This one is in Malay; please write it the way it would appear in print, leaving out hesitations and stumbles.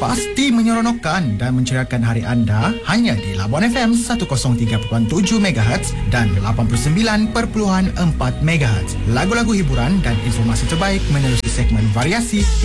pasti menyeronokkan dan menceriakan hari anda hanya di Labuan FM 103.7 MHz dan 89.4 MHz. Lagu-lagu hiburan dan informasi terbaik menerusi segmen variasi